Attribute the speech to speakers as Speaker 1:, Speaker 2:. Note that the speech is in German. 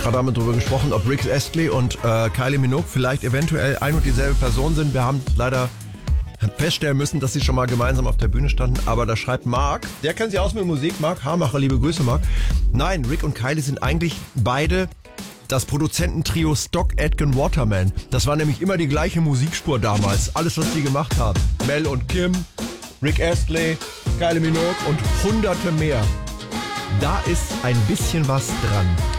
Speaker 1: Gerade haben wir darüber gesprochen, ob Rick Astley und Kylie Minogue vielleicht eventuell ein und dieselbe Person sind. Wir haben leider feststellen müssen, dass sie schon mal gemeinsam auf der Bühne standen. Aber da schreibt Marc, der kennt sich aus mit Musik, Marc Hamacher, liebe Grüße Marc. Nein, Rick und Kylie sind eigentlich beide das Produzententrio Stock Aitken Waterman. Das war nämlich immer die gleiche Musikspur damals. Alles, was die gemacht haben. Mel und Kim, Rick Astley, Kylie Minogue und hunderte mehr. Da ist ein bisschen was dran.